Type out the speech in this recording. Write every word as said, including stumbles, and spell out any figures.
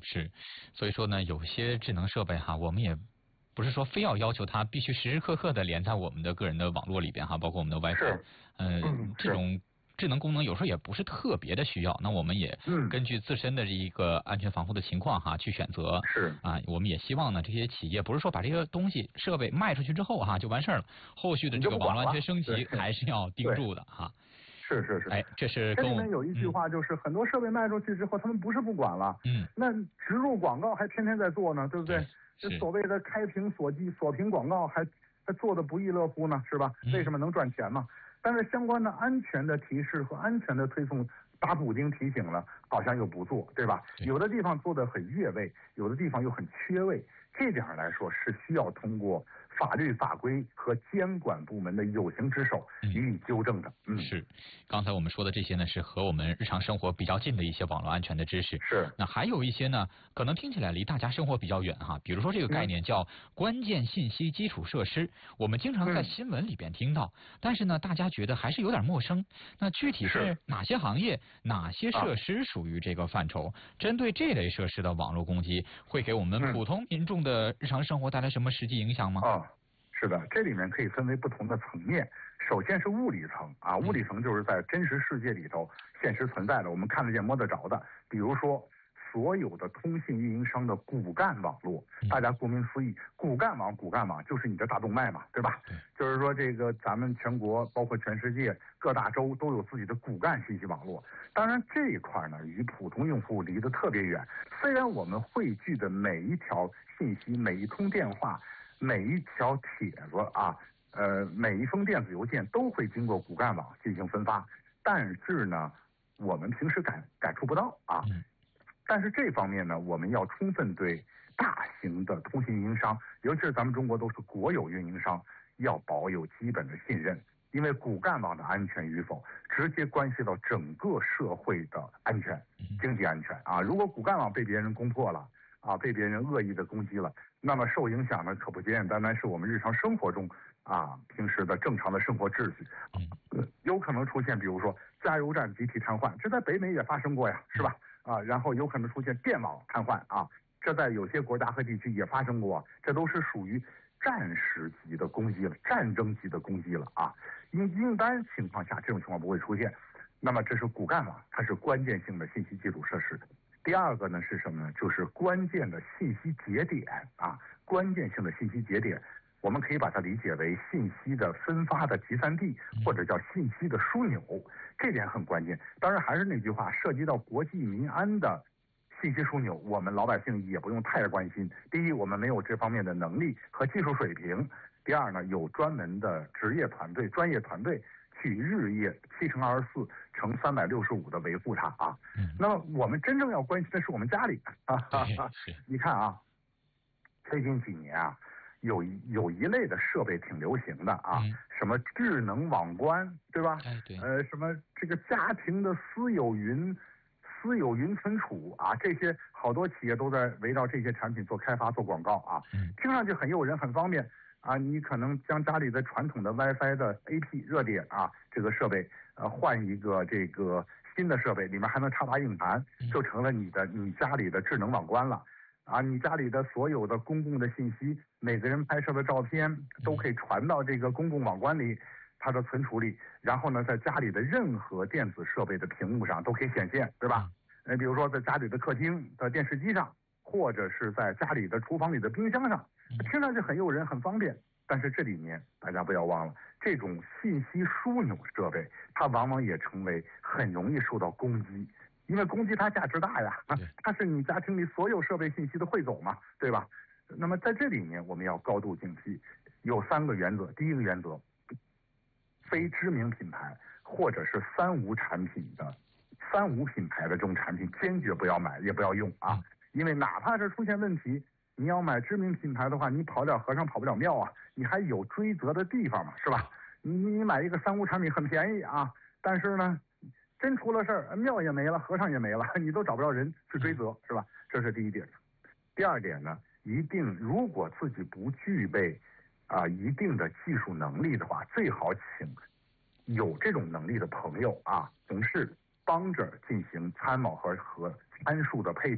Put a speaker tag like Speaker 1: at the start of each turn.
Speaker 1: 是，所以说呢，有些智能设备哈，我们也不是说非要要求它必须时时刻刻的连在我们的个人的网络里边哈，包括我们的 WiFi，呃、嗯，这种智能功能有时候也不是特别的需要，那我们也根据自身的这一个安全防护的情况哈去选择。
Speaker 2: 是
Speaker 1: 啊，我们也希望呢，这些企业不是说把这个东西设备卖出去之后哈就完事儿了，后续的这个网络安全升级还是要盯住的哈。
Speaker 2: 是是是，
Speaker 1: 哎，这是
Speaker 2: 这里面有一句话，就是、嗯、很多设备卖出去之后，他们不是不管了，
Speaker 1: 嗯，
Speaker 2: 那植入广告还天天在做呢，对不对？这所谓的开屏锁机、锁屏广告还还做的不亦乐乎呢，是吧？
Speaker 1: 嗯、
Speaker 2: 为什么能赚钱嘛？但是相关的安全的提示和安全的推送，打补丁提醒了，好像又不做，对吧？
Speaker 1: 对，
Speaker 2: 有的地方做的很越位，有的地方又很缺位，这点来说是需要通过法律法规和监管部门的有形之手予以纠正的。
Speaker 1: 嗯，嗯是。刚才我们说的这些呢，是和我们日常生活比较近的一些网络安全的知识。
Speaker 2: 是。
Speaker 1: 那还有一些呢，可能听起来离大家生活比较远哈。比如说这个概念叫关键信息基础设施，嗯、我们经常在新闻里边听到，嗯、但是呢，大家觉得还是有点陌生。那具体是哪些行业、哪些设施属于这个范畴？啊、针对这类设施的网络攻击，会给我们普通民众的日常生活带来什么实际影响吗？
Speaker 2: 啊、嗯。是的，这里面可以分为不同的层面。首先是物理层啊，物理层就是在真实世界里头现实存在的，我们看得见摸得着的。比如说，所有的通信运营商的骨干网络，大家顾名思义，骨干网，骨干网就是你的大动脉嘛，对吧？就是说，这个咱们全国包括全世界各大洲都有自己的骨干信息网络。当然这一块呢，与普通用户离得特别远。虽然我们汇聚的每一条信息、每一通电话、每一条帖子啊，呃，每一封电子邮件都会经过骨干网进行分发，但是呢，我们平时感感触不到啊。但是这方面呢，我们要充分对大型的通信运营商，尤其是咱们中国都是国有运营商，要保有基本的信任，因为骨干网的安全与否，直接关系到整个社会的安全、经济安全啊。如果骨干网被别人攻破了，啊，被别人恶意的攻击了，那么受影响的可不简简单单是我们日常生活中啊平时的正常的生活秩序，呃，有可能出现比如说加油站集体瘫痪，这在北美也发生过呀，是吧？啊，然后有可能出现电网瘫痪啊，这在有些国家和地区也发生过，这都是属于战时级的攻击了，战争级的攻击了啊。因一般情况下这种情况不会出现，那么这是骨干网，它是关键性的信息基础设施。第二个呢是什么呢？就是关键的信息节点啊，关键性的信息节点，我们可以把它理解为信息的分发的集散地，或者叫信息的枢纽，这点很关键。当然还是那句话，涉及到国际民安的信息枢纽，我们老百姓也不用太关心。第一，我们没有这方面的能力和技术水平；第二呢，有专门的职业团队、专业团队去日夜七乘二十四乘三百六十五的维护它啊。嗯、那么我们真正要关心的是我们家里啊哈哈。你看啊，最近几年啊，有有一类的设备挺流行的啊，嗯、什么智能网关，对吧？
Speaker 1: 哎，对。
Speaker 2: 呃，什么这个家庭的私有云。私有云存储啊，这些好多企业都在围绕这些产品做开发、做广告啊，
Speaker 1: 嗯、
Speaker 2: 听上去很诱人、很方便啊。你可能将家里的传统的 WiFi 的 A P 热点啊，这个设备呃换一个这个新的设备，里面还能插拔硬盘，就成了你的你家里的智能网关了啊。你家里的所有的公共的信息，每个人拍摄的照片都可以传到这个公共网关里。它的存储里，然后呢，在家里的任何电子设备的屏幕上都可以显现，对吧？呃，比如说在家里的客厅的电视机上，或者是在家里的厨房里的冰箱上，听上去很诱人、很方便。但是这里面大家不要忘了，这种信息枢纽设备，它往往也成为很容易受到攻击，因为攻击它价值大呀，它是你家庭里所有设备信息的汇总嘛，对吧？那么在这里面，我们要高度警惕，有三个原则。第一个原则，非知名品牌或者是三无产品的三无品牌的这种产品坚决不要买，也不要用啊！因为哪怕是出现问题，你要买知名品牌的话，你跑不了和尚跑不了庙啊，你还有追责的地方嘛，是吧？你你买一个三无产品很便宜啊，但是呢，真出了事儿，庙也没了，和尚也没了，你都找不着人去追责，是吧？这是第一点。第二点呢，一定如果自己不具备啊，一定的技术能力的话，最好请有这种能力的朋友啊、同事帮着进行参谋和和参数的配置。